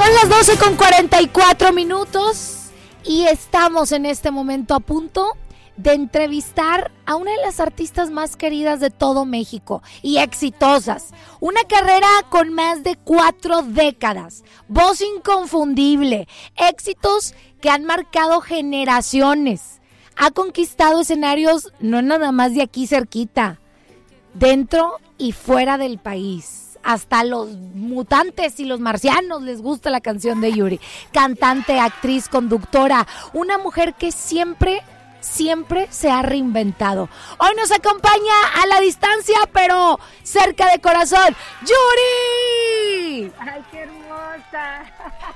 Son las 12:44 y estamos en este momento a punto de entrevistar a una de las artistas más queridas de todo México y exitosas. Una carrera con más de 4 décadas, voz inconfundible, éxitos que han marcado generaciones. Ha conquistado escenarios no nada más de aquí cerquita, dentro y fuera del país. Hasta los mutantes y los marcianos les gusta la canción de Yuri. Cantante, actriz, conductora, una mujer que siempre se ha reinventado. Hoy nos acompaña a la distancia, pero cerca de corazón, ¡Yuri! ¡Ay, qué hermosa!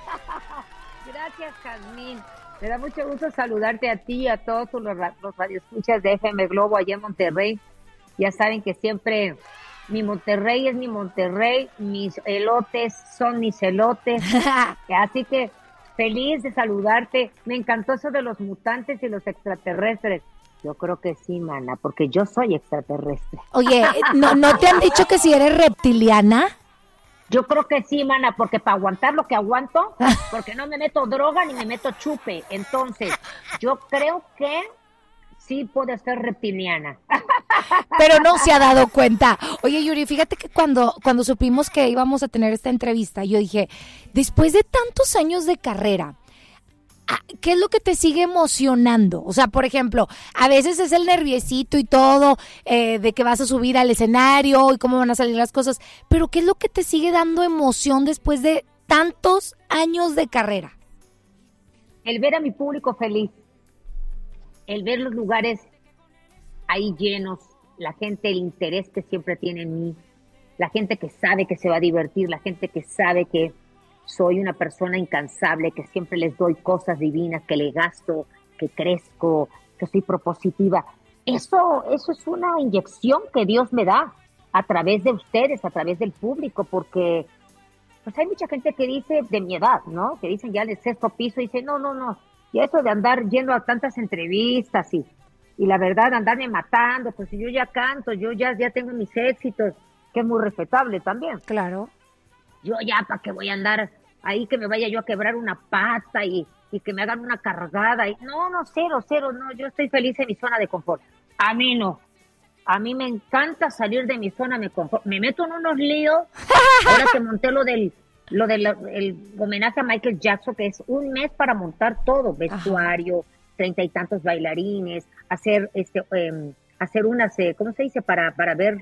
Gracias, Jazmín. Me da mucho gusto saludarte a ti y a todos los radioescuchas de FM Globo allá en Monterrey. Ya saben que siempre mi Monterrey es mi Monterrey, mis elotes son mis elotes. Así que feliz de saludarte. Me encantó eso de los mutantes y los extraterrestres. Yo creo que sí, mana, porque yo soy extraterrestre. Oye, ¿no te han dicho que si eres reptiliana? Yo creo que sí, mana, porque para aguantar lo que aguanto, porque no me meto droga ni me meto chupe. Entonces, yo creo que sí puede ser reptiliana. Pero no se ha dado cuenta. Oye, Yuri, fíjate que cuando supimos que íbamos a tener esta entrevista, yo dije, después de tantos años de carrera, ¿qué es lo que te sigue emocionando? O sea, por ejemplo, a veces es el nerviosito y todo, de que vas a subir al escenario y cómo van a salir las cosas, pero ¿qué es lo que te sigue dando emoción después de tantos años de carrera? El ver a mi público feliz, el ver los lugares ahí llenos, la gente, el interés que siempre tiene en mí, la gente que sabe que se va a divertir, la gente que sabe que soy una persona incansable, que siempre les doy cosas divinas, que le gasto, que crezco, que soy propositiva. Eso es una inyección que Dios me da a través de ustedes, a través del público, porque pues hay mucha gente que dice de mi edad, ¿no? Que dicen ya del 6º piso, y dicen, no, y eso de andar yendo a tantas entrevistas y la verdad andarme matando, pues yo ya canto, yo ya tengo mis éxitos, que es muy respetable también. Claro. Yo ya, ¿para qué voy a andar ahí que me vaya yo a quebrar una pata y que me hagan una cargada? No, cero, no, yo estoy feliz en mi zona de confort. A mí no. A mí me encanta salir de mi zona de confort. Me meto en unos líos. Ahora que monté lo del el homenaje a Michael Jackson, que es un mes para montar todo, vestuario, 30 y tantos bailarines, hacer unas, ¿cómo se dice? Para ver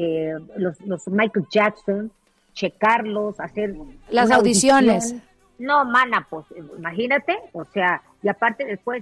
los Michael Jackson, checarlos, hacer las audiciones. No, mana, pues imagínate, o sea, y aparte después,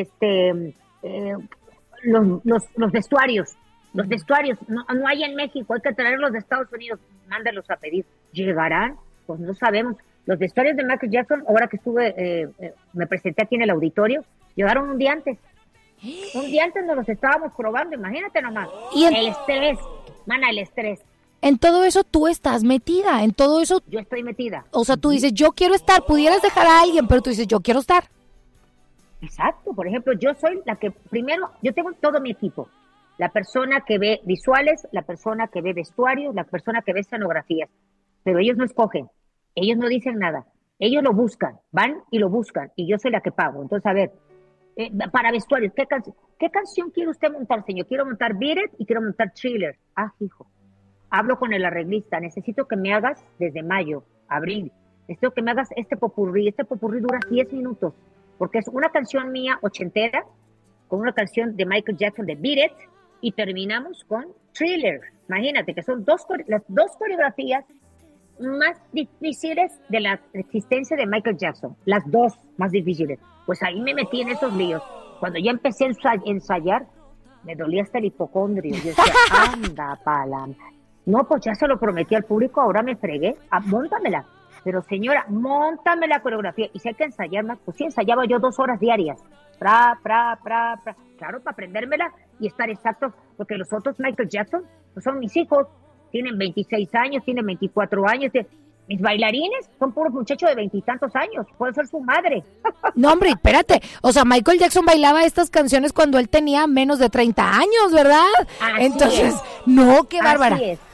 los vestuarios, no hay en México, hay que traerlos de Estados Unidos, mándalos a pedir. ¿Llegarán? Pues no sabemos. Los vestuarios de Michael Jackson, ahora que estuve, me presenté aquí en el auditorio, llegaron un día antes. Un día antes nos los estábamos probando, imagínate nomás. El estrés, mana, el estrés. En todo eso tú estás metida, en todo eso. Yo estoy metida. O sea, tú dices, yo quiero estar, pudieras dejar a alguien, pero tú dices, yo quiero estar. Exacto, por ejemplo, yo soy la que primero, yo tengo todo mi equipo. La persona que ve visuales, la persona que ve vestuarios, la persona que ve escenografías. Pero ellos no escogen, ellos no dicen nada. Ellos lo buscan, van y lo buscan, y yo soy la que pago. Entonces, a ver, para vestuarios, ¿qué canción quiere usted montar, señor? Quiero montar Beat It y quiero montar Thriller. Ah, hijo. Hablo con el arreglista, necesito que me hagas desde mayo, abril, necesito que me hagas este popurrí dura 10 minutos, porque es una canción mía ochentera, con una canción de Michael Jackson de Beat It, y terminamos con Thriller. Imagínate que son las dos coreografías más difíciles de la existencia de Michael Jackson, las dos más difíciles. Pues ahí me metí en esos líos. Cuando ya empecé a ensayar, me dolía hasta el hipocondrio. Yo decía, anda, pala. No, pues ya se lo prometí al público, ahora me fregué. Móntamela. Pero señora, móntame la coreografía. Y si hay que ensayar más, pues sí, ensayaba yo 2 horas diarias. Pra. Claro, para aprendérmela y estar exacto. Porque los otros Michael Jackson, pues son mis hijos. Tienen 26 años, tienen 24 años. Mis bailarines son puros muchachos de 20 y tantos años, puede ser su madre. No, hombre, espérate. O sea, Michael Jackson bailaba estas canciones cuando él tenía menos de 30 años, ¿verdad? Así Entonces, es. no, qué bárbara. Así es.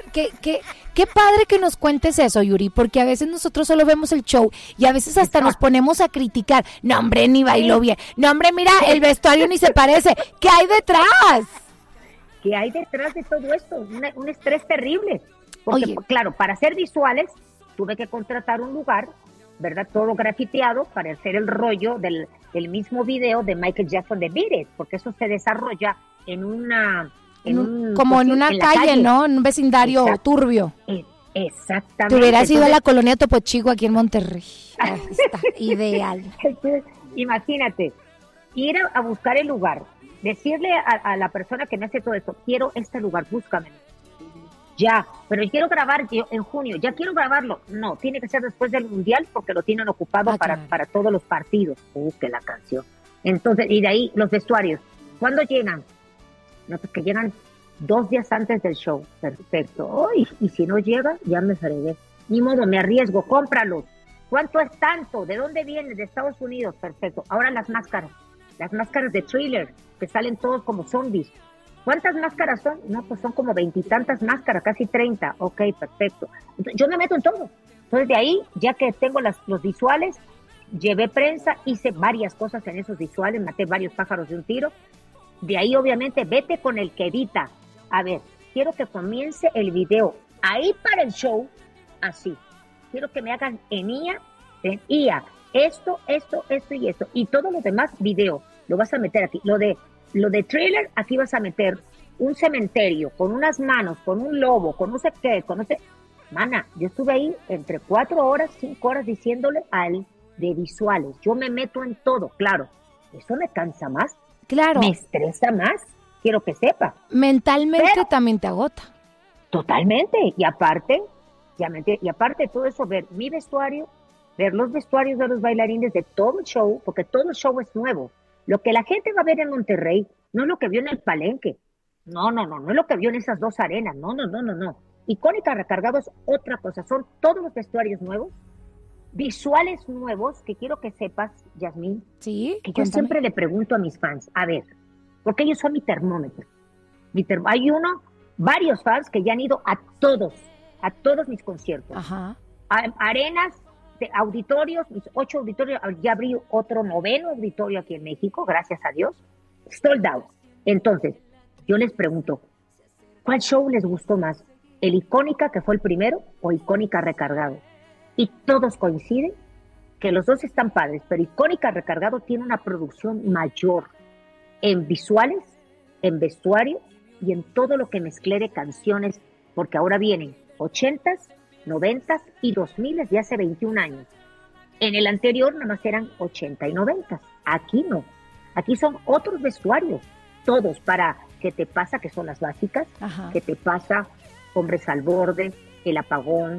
Qué padre que nos cuentes eso, Yuri, porque a veces nosotros solo vemos el show y a veces hasta nos ponemos a criticar. No, hombre, ni bailó bien. No, hombre, mira, el vestuario ni se parece. ¿Qué hay detrás? ¿Qué hay detrás de todo esto? Un estrés terrible. Porque, Oye. claro, para hacer visuales tuve que contratar un lugar, ¿verdad? Todo grafiteado para hacer el rollo del mismo video de Michael Jackson de Beat It, porque eso se desarrolla en una... Como en una la calle, ¿no? En un vecindario Exacto. turbio. Exactamente. Te hubieras ido a la Entonces, colonia Topo Chico aquí en Monterrey. Ahí está, ideal. entonces, imagínate, ir a buscar el lugar, decirle a la persona que me hace todo esto, quiero este lugar, búscame. Ya, pero yo quiero grabar yo en junio, ya quiero grabarlo. No, tiene que ser después del Mundial porque lo tienen ocupado Claro. para todos los partidos. Que la canción. Entonces, y de ahí los vestuarios. ¿Cuándo llegan? No, pues que llegan 2 días antes del show. Perfecto. Ay, y si no llega, ya me fregué. Ni modo, me arriesgo, cómpralos. ¿Cuánto es tanto? ¿De dónde viene? De Estados Unidos. Perfecto. Ahora las máscaras de Thriller, que salen todos como zombies. ¿Cuántas máscaras son? No, pues son como 20 y tantas máscaras, casi 30. Ok, perfecto. Entonces, yo me meto en todo. Entonces de ahí, ya que tengo los visuales, llevé prensa, hice varias cosas en esos visuales, maté varios pájaros de un tiro. De ahí, obviamente, vete con el que edita. A ver, quiero que comience el video ahí para el show, así. Quiero que me hagan en IA, esto y esto. Y todo lo demás, video, lo vas a meter aquí. Lo de Thriller, aquí vas a meter un cementerio, con unas manos, con un lobo, con no sé qué, con no sé... Mana, yo estuve ahí entre 4 horas, 5 horas diciéndole a él de visuales. Yo me meto en todo, claro. Eso me cansa más. Claro. Me estresa más, quiero que sepa. Mentalmente Pero- también te agota. Totalmente. Y aparte de todo eso, ver mi vestuario, ver los vestuarios de los bailarines de todo el show, porque todo el show es nuevo. Lo que la gente va a ver en Monterrey no es lo que vio en el Palenque. No es lo que vio en esas 2 arenas. No. Icónica Recargado es otra cosa. Son todos los vestuarios nuevos, visuales nuevos, que quiero que sepas, Yasmín, Sí, que yo cuéntame. siempre le pregunto a mis fans, a ver, porque ellos son mi termómetro. Hay varios fans que ya han ido a todos mis conciertos. Ajá. Arenas, auditorios, mis 8 auditorios, ya abrí otro 9º auditorio aquí en México, gracias a Dios, sold out. Entonces, yo les pregunto, ¿cuál show les gustó más? ¿El Icónica, que fue el primero, o Icónica Recargado? Y todos coinciden que los dos están padres, pero Icónica Recargado tiene una producción mayor en visuales, en vestuario y en todo lo que mezclé de canciones, porque ahora vienen 80s, 90s y 2000s de hace 21 años. En el anterior nada más eran 80 y 90s. Aquí no. Aquí son otros vestuarios, todos para ¿Qué te pasa? Que son las básicas. Ajá. ¿Qué te pasa? Hombres al borde, El apagón,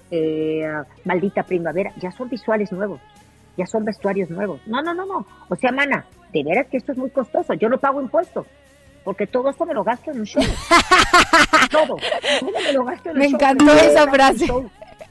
Maldita primavera. Ya son visuales nuevos, ya son vestuarios nuevos. No. O sea, mana, de veras que esto es muy costoso. Yo no pago impuestos, porque todo esto me lo gasto en un show. Todo me lo gasto en un Me show. encantó Todo esa en un frase. show.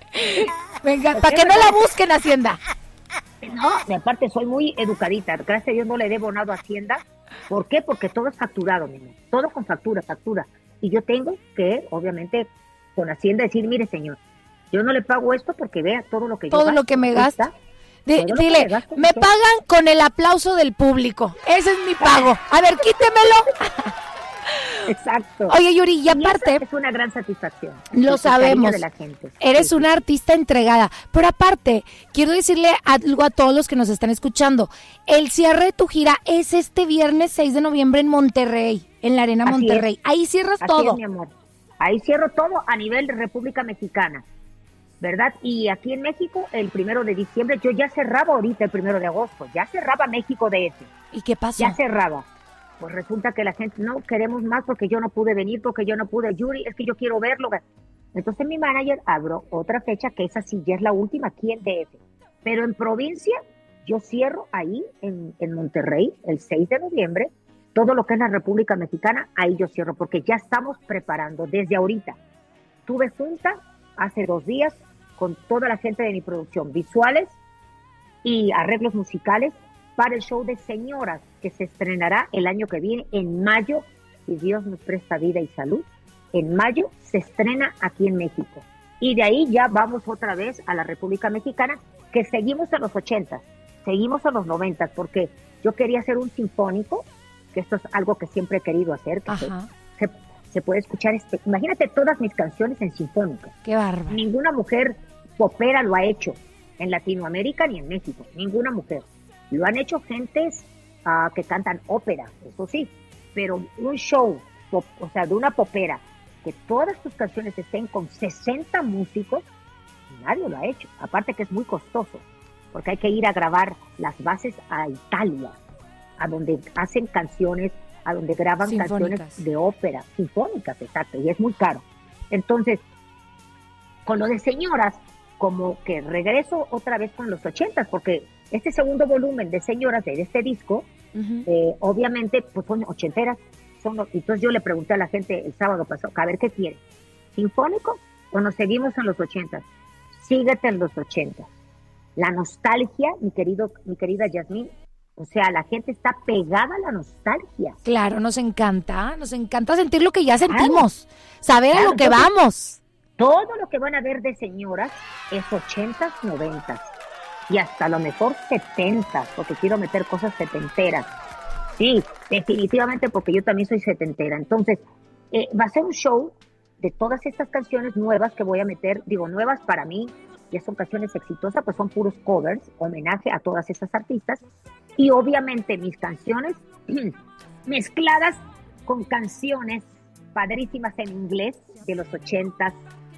Venga, para que no la busquen, Hacienda. No, y aparte soy muy educadita. Gracias a Dios no le debo nada a Hacienda. ¿Por qué? Porque todo es facturado, mi amor. Todo con factura. Y yo tengo que, obviamente, con Hacienda decir, mire, señor, yo no le pago esto porque vea todo lo que yo Todo gasto. lo que me Ahí gasto. está. Todo lo que Dile, me gasto, me mujer. pagan con el aplauso del público. Ese es mi pago. A ver, quítemelo. Exacto. Oye, Yuri, y Y aparte, eso es una gran satisfacción. lo El cariño sabemos. de la gente. Eres Sí. una artista entregada. Pero aparte, quiero decirle algo a todos los que nos están escuchando. El cierre de tu gira es este viernes 6 de noviembre en Monterrey, en la Arena Así Monterrey. es. Ahí cierras Así todo. es, mi amor. Ahí cierro todo a nivel de República Mexicana, ¿verdad? Y aquí en México, el 1 de diciembre, yo ya cerraba ahorita el 1 de agosto, ya cerraba México DF, ¿Y qué pasó? ya cerraba. Pues resulta que la gente, no, queremos más porque yo no pude venir, porque yo no pude, Yuri, es que yo quiero verlo. Entonces mi manager abrió otra fecha, que esa sí ya es la última aquí en DF. Pero en provincia, yo cierro ahí en Monterrey, el 6 de noviembre, todo lo que es la República Mexicana, ahí yo cierro, porque ya estamos preparando desde ahorita. Tuve junta hace 2 días con toda la gente de mi producción, visuales y arreglos musicales para el show de señoras que se estrenará el año que viene, en mayo, si Dios nos presta vida y salud. En mayo se estrena aquí en México. Y de ahí ya vamos otra vez a la República Mexicana, que seguimos en los 80, seguimos en los 90, porque yo quería hacer un sinfónico, que esto es algo que siempre he querido hacer, que se puede escuchar. Imagínate todas mis canciones en sinfónico. Qué bárbaro. Ninguna mujer popera lo ha hecho en Latinoamérica ni en México, ninguna mujer. Lo han hecho gentes que cantan ópera, eso sí, pero un show, o sea, de una popera, que todas tus canciones estén con 60 músicos, nadie lo ha hecho. Aparte que es muy costoso, porque hay que ir a grabar las bases a Italia, a donde hacen canciones, a donde graban canciones de ópera, sinfónicas, exacto, y es muy caro. Entonces, con lo de señoras, como que regreso otra vez con los 80, porque este segundo volumen de señoras de este disco, obviamente, pues son ochenteras. Entonces yo le pregunté a la gente el sábado pasado, a ver qué quiere, ¿sinfónico o nos seguimos en los 80? Síguete en los 80. La nostalgia, mi querida Yasmín, o sea, la gente está pegada a la nostalgia. Claro, nos encanta sentir lo que ya sentimos, saber a lo que vamos. Todo lo que van a ver de señoras es 80s, 90s y hasta a lo mejor 70s, porque quiero meter cosas setenteras. Sí, definitivamente, porque yo también soy setentera. Entonces, va a ser un show de todas estas canciones nuevas que voy a meter, digo, nuevas para mí, ya son canciones exitosas, pues son puros covers, homenaje a todas esas artistas, y obviamente mis canciones mezcladas con canciones padrísimas en inglés de los 80s,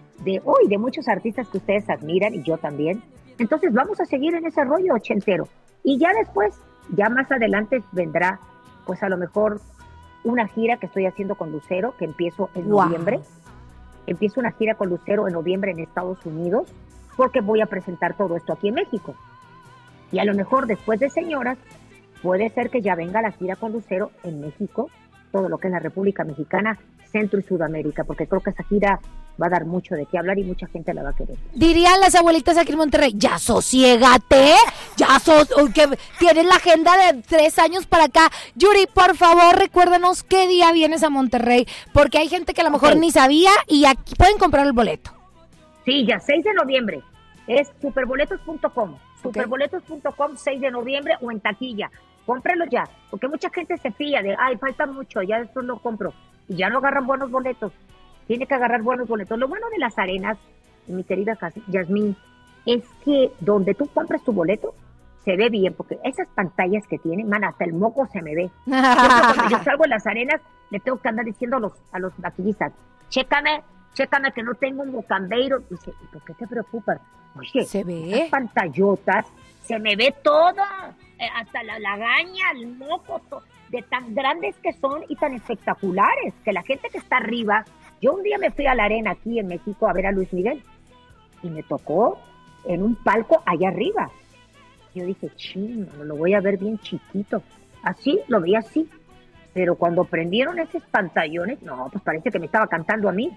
de muchos artistas que ustedes admiran y yo también. Entonces vamos a seguir en ese rollo ochentero, y ya después, ya más adelante vendrá, pues a lo mejor una gira que estoy haciendo con Lucero, que empiezo en noviembre. Empiezo una gira con Lucero en noviembre en Estados Unidos, porque voy a presentar todo esto aquí en México. Y a lo mejor después de señoras, puede ser que ya venga la gira con Lucero en México, todo lo que es la República Mexicana, Centro y Sudamérica, porque creo que esa gira va a dar mucho de qué hablar y mucha gente la va a querer. Dirían las abuelitas aquí en Monterrey, ya sosiégate, que tienes la agenda de 3 años para acá. Yuri, por favor, recuérdanos qué día vienes a Monterrey, porque hay gente que a lo mejor ni sabía y aquí pueden comprar el boleto. Sí, ya 6 de noviembre, es superboletos.com, superboletos.com, 6 de noviembre o en taquilla. Cómprelo ya, porque mucha gente se fía de, falta mucho, ya después lo compro, y ya no agarran buenos boletos. Tiene que agarrar buenos boletos. Lo bueno de las arenas, mi querida Yasmín, es que donde tú compras tu boleto, se ve bien, porque esas pantallas que tienen, hasta el moco se me ve. Cuando yo salgo en las arenas, le tengo que andar diciendo a los maquillistas, chécame que no tengo un mocambeiro. Dice, ¿por qué te preocupas? Oye, se ve. Esas pantallotas, se me ve todo, hasta la lagaña, el moco, de tan grandes que son y tan espectaculares, que la gente que está arriba. Yo un día me fui a la arena aquí en México a ver a Luis Miguel y me tocó en un palco allá arriba. Yo dije, chino, lo voy a ver bien chiquito. Así, lo vi así. Pero cuando prendieron esos pantallones, no, pues parece que me estaba cantando a mí.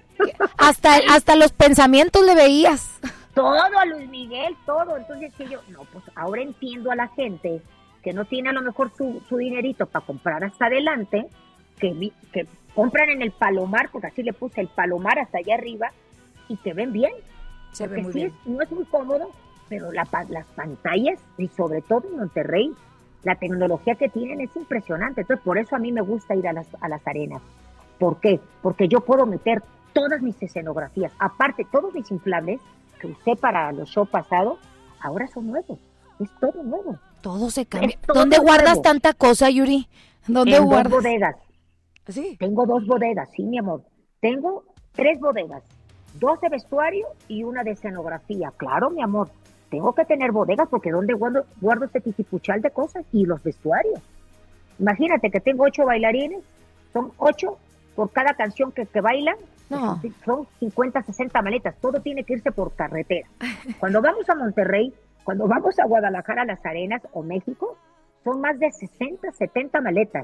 Hasta los pensamientos le veías. Todo a Luis Miguel, todo. Entonces que yo, no, pues ahora entiendo a la gente que no tiene a lo mejor su dinerito para comprar hasta adelante, que compran en el Palomar, porque así le puse el Palomar hasta allá arriba, y que ven bien. Se ve muy sí bien. No es muy cómodo, pero las pantallas, y sobre todo en Monterrey, la tecnología que tienen es impresionante. Entonces, por eso a mí me gusta ir a las arenas. ¿Por qué? Porque yo puedo meter todas mis escenografías. Aparte, todos mis inflables que usé para los shows pasados, ahora son nuevos. Es todo nuevo. Todo se cambia. ¿Dónde guardas nuevo. Tanta cosa, Yuri? ¿Dónde guardas? 2 bodegas. ¿Sí? Tengo 2 bodegas, sí, mi amor. Tengo 3 bodegas. 2 de vestuario y una de escenografía. Claro, mi amor. Tengo que tener bodegas porque ¿dónde guardo este titipuchal de cosas? Y los vestuarios. Imagínate que tengo 8 bailarines, son 8 por cada canción que bailan, no. Son 50, 60 maletas, todo tiene que irse por carretera. Cuando vamos a Monterrey, cuando vamos a Guadalajara, a las Arenas o México, son más de 60, 70 maletas.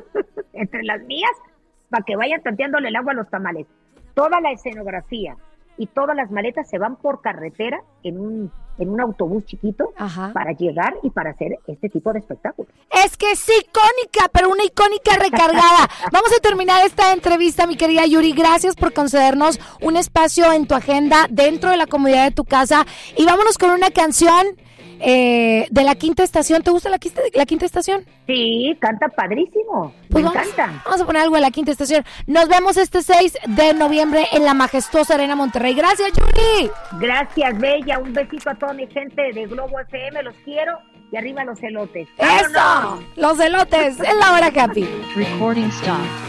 Entre las mías, para que vayan tanteándole el agua a los tamales. Toda la escenografía, y todas las maletas se van por carretera en un autobús chiquito para llegar y para hacer este tipo de espectáculo. Es que es icónica, pero una icónica recargada. Vamos a terminar esta entrevista, mi querida Yuri. Gracias por concedernos un espacio en tu agenda dentro de la comodidad de tu casa. Y vámonos con una canción de La Quinta Estación. ¿Te gusta la Quinta Estación? Sí, canta padrísimo. Pues me encanta. Vamos a poner algo de La Quinta Estación. Nos vemos este 6 de noviembre en la majestuosa Arena Monterrey. Gracias, Yuri. Gracias, Bella. Un besito a toda mi gente de Globo FM. Los quiero. Y arriba los elotes. ¡Eso! ¡Los elotes! Es la hora happy. Recording stop.